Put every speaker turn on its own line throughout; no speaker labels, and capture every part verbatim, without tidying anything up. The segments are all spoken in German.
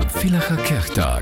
Villacher Kirchtag.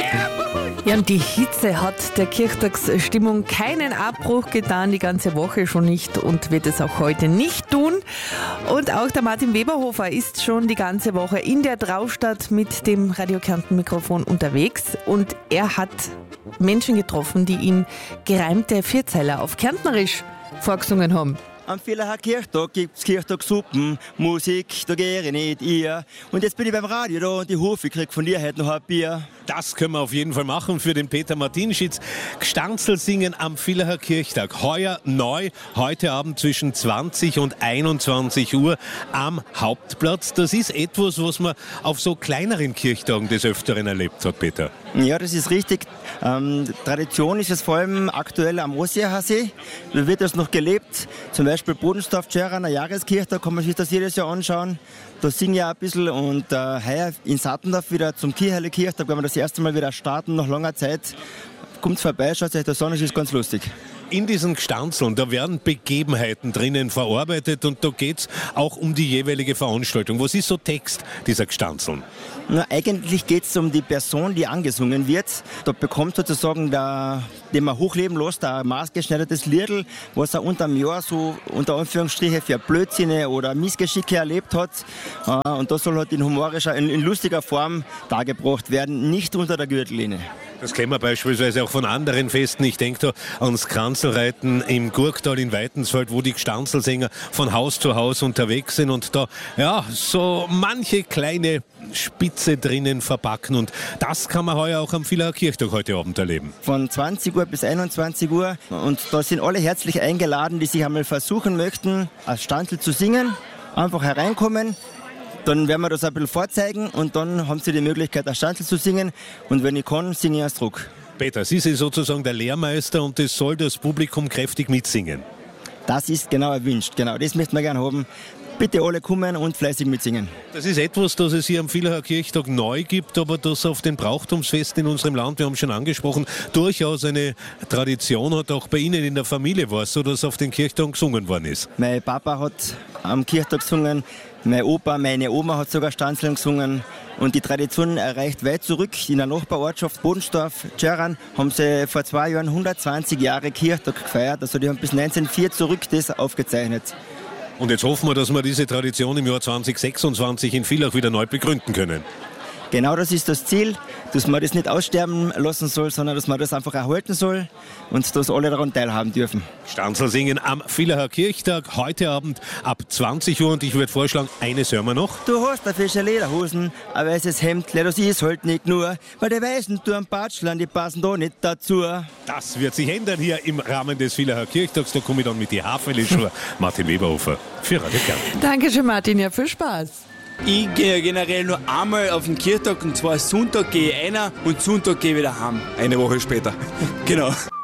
Ja, und die Hitze hat der Kirchtagsstimmung keinen Abbruch getan, die ganze Woche schon nicht und wird es auch heute nicht tun. Und auch der Martin Weberhofer ist schon die ganze Woche in der Traustad mit dem Radio Kärnten Mikrofon unterwegs und er hat Menschen getroffen, die ihn gereimte Vierzeiler auf Kärntnerisch vorgesungen haben.
Am Villacher Kirchtag gibt's Kirchtagssuppen, Musik, da gehe ich nicht ihr. Und jetzt bin ich beim Radio da und die Hufe krieg von dir heute noch ein Bier.
Das können wir auf jeden Fall machen für den Peter Martinschitz. Gstanzl singen am Villacher Kirchtag. Heuer neu, heute Abend zwischen zwanzig und einundzwanzig Uhr am Hauptplatz. Das ist etwas, was man auf so kleineren Kirchtagen des Öfteren erlebt hat, Peter.
Ja, das ist richtig. Ähm, Tradition ist es vor allem aktuell am Ossiachersee. Da wird das noch gelebt. Zum Beispiel Bodensdorf-Tscherran, ein Jahreskirchtag, kann man sich das jedes Jahr anschauen. Da singe ich auch ein bisschen und äh, heuer in Sattendorf wieder zum Kirchheilige Kirchtag, wenn wir das erste Mal wieder starten, nach langer Zeit. Kommt vorbei, schaut euch das an, es ist ganz lustig.
In diesen Gstanzln, da werden Begebenheiten drinnen verarbeitet und da geht es auch um die jeweilige Veranstaltung. Was ist so Text dieser Gstanzln?
Na, eigentlich geht es um die Person, die angesungen wird. Da bekommt sozusagen der, den man hochleben lässt, ein maßgeschneidertes Liedl, was er unter dem Jahr so unter Anführungsstriche für Blödsinne oder Missgeschicke erlebt hat. Und das soll halt in humorischer, in, in lustiger Form dargebracht werden, nicht unter der Gürtellinie.
Das kennen wir beispielsweise auch von anderen Festen. Ich denke da ans Kranzelreiten im Gurktal in Weitensfeld, wo die Gstanzlsänger von Haus zu Haus unterwegs sind und da ja so manche kleine Spitze drinnen verpacken. Und das kann man heuer auch am Villacher Kirchtag heute Abend erleben.
Von zwanzig Uhr bis einundzwanzig Uhr. Und da sind alle herzlich eingeladen, die sich einmal versuchen möchten, als Stanzl zu singen. Einfach hereinkommen. Dann werden wir das ein bisschen vorzeigen und dann haben Sie die Möglichkeit, ein Stanzl zu singen. Und wenn ich kann, singe ich als Druck.
Peter, Sie sind sozusagen der Lehrmeister und das soll das Publikum kräftig mitsingen.
Das ist genau erwünscht, genau. Das möchten wir gerne haben. Bitte alle kommen und fleißig mitsingen.
Das ist etwas, das es hier am Villacher Kirchtag neu gibt, aber das auf den Brauchtumsfesten in unserem Land, wir haben schon angesprochen, durchaus eine Tradition hat. Auch bei Ihnen in der Familie war es so, dass auf den Kirchtagen gesungen worden ist.
Mein Papa hat am Kirchtag gesungen, mein Opa, meine Oma hat sogar Stanzln gesungen. Und die Tradition erreicht weit zurück. In der Nachbarortschaft Bodensdorf, Tscherran, haben sie vor zwei Jahren hundertzwanzig Jahre Kirchtag gefeiert. Also die haben bis neunzehnhundertvier zurück das aufgezeichnet.
Und jetzt hoffen wir, dass wir diese Tradition im Jahr zwanzig sechsundzwanzig in Villach wieder neu begründen können.
Genau das ist das Ziel, dass man das nicht aussterben lassen soll, sondern dass man das einfach erhalten soll und dass alle daran teilhaben dürfen.
Gstanzl singen am Villacher Kirchtag heute Abend ab zwanzig Uhr und ich würde vorschlagen, eines hören wir noch.
Du hast eine fische Lederhosen, ein weißes Hemd, das ist halt nicht nur, weil die weißen Turmpatschlern, die passen da nicht dazu.
Das wird sich ändern hier im Rahmen des Villacher Kirchtags. Da komme ich dann mit die Haferli-Schuhe. Martin Weberhofer für Radio Kärnten.
Dankeschön, Martin. Ja, viel Spaß.
Ich gehe generell nur einmal auf den Kirchtag und zwar Sonntag gehe ich einer und Sonntag gehe ich wieder heim.
Eine Woche später.
Genau.